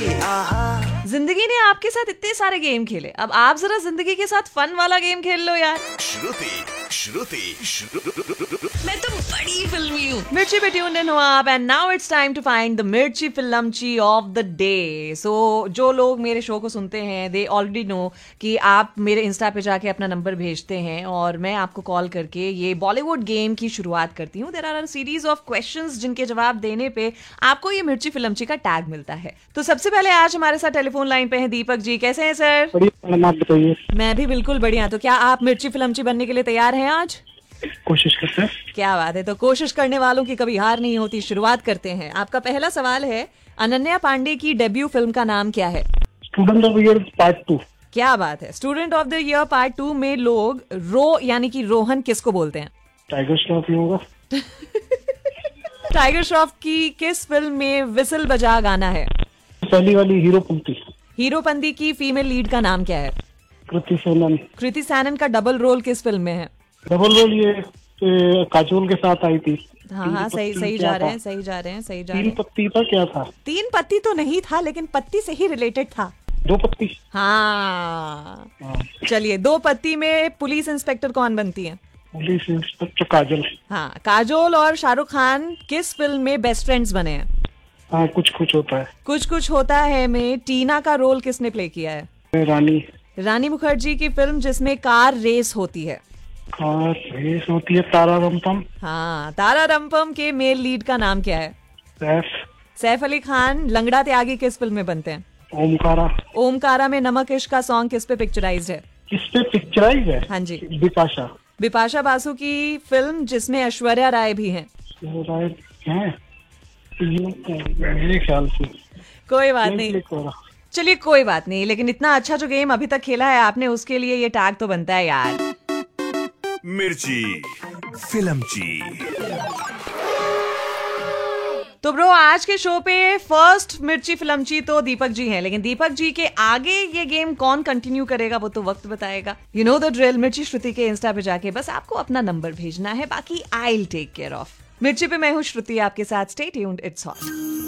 जिंदगी ने आपके साथ इतने सारे गेम खेले, अब आप जरा जिंदगी के साथ फन वाला गेम खेल लो यार। मैं तो बड़ी फिल्मी हूँ। मिर्ची पे ट्यून्ड इन हो आप, and now it's time to find the मिर्ची फिल्मची ऑफ द डे। सो जो लोग मेरे शो को सुनते हैं दे ऑलरेडी नो कि आप मेरे इंस्टा पे जाके अपना नंबर भेजते हैं और मैं आपको कॉल करके ये बॉलीवुड गेम की शुरुआत करती हूँ। There are a series of questions जिनके जवाब देने पे आपको ये मिर्ची फिल्मची का टैग मिलता है। तो सबसे पहले आज हमारे साथ टेलीफोन लाइन पे है दीपक जी। कैसे हैं सर? बढ़िया, आप बताइए। मैं भी बिल्कुल बढ़िया। तो क्या आप मिर्ची फिल्मची बनने के लिए तैयार हैं आज? कोशिश करते हैं। क्या बात है, तो कोशिश करने वालों की कभी हार नहीं होती। शुरुआत करते हैं। आपका पहला सवाल है, अनन्या पांडे की डेब्यू फिल्म का नाम क्या है? Student of year part 2। क्या बात है, student of the year part 2 में लोग रो यानी कि रोहन किसको बोलते हैं? टाइगर श्रॉफ ही होगा। टाइगर श्रॉफ की किस फिल्म में विसल बजा गाना है? पहली वाली हीरोपंती। हीरोपंती की फीमेल लीड का नाम क्या है? कृति सेनन। कृति सैनन का डबल रोल किस फिल्म में है? डबल रोल ये काजोल के साथ आई थी। हाँ सही जा रहे हैं, सही जा रहे हैं। तीन पत्ती था, क्या था? तीन पत्ती तो नहीं था, लेकिन पत्ती से ही रिलेटेड था। दो पत्ती। हाँ चलिए, दो पत्ती में पुलिस इंस्पेक्टर कौन बनती है? पुलिस इंस्पेक्टर काजल। हाँ, काजोल और शाहरुख खान किस फिल्म में बेस्ट फ्रेंड्स बने हैं? हाँ, कुछ कुछ होता है। कुछ कुछ होता है में टीना का रोल किसने प्ले किया है? रानी मुखर्जी की फिल्म जिसमें कार रेस होती है। कार रेस होती है, तारा रंपम। हाँ, तारा रंपम के मेल लीड का नाम क्या है? सैफ अली खान लंगड़ा त्यागी किस फिल्म में बनते हैं? ओमकारा में नमक इश्क का सॉन्ग किस पे पिक्चराइज्ड है? किस पे पिक्चराइज है? हाँ जी, बिपाशा बासु की फिल्म जिसमें ऐश्वर्या राय भी हैं। मेरे ख्याल से। कोई बात नहीं, चलिए कोई बात नहीं, लेकिन इतना अच्छा जो गेम अभी तक खेला है आपने उसके लिए ये टैग तो बनता है यार। मिर्ची फिल्मची। तो ब्रो, आज के शो पे फर्स्ट मिर्ची फिल्मची तो दीपक जी हैं, लेकिन दीपक जी के आगे ये गेम कौन कंटिन्यू करेगा वो तो वक्त बताएगा। You know the drill. मिर्ची श्रुति के इंस्टा पे जाके बस आपको अपना नंबर भेजना है, बाकी I will take care of. मिर्ची पे मैं हूँ श्रुति आपके साथ। Stay tuned, it's all.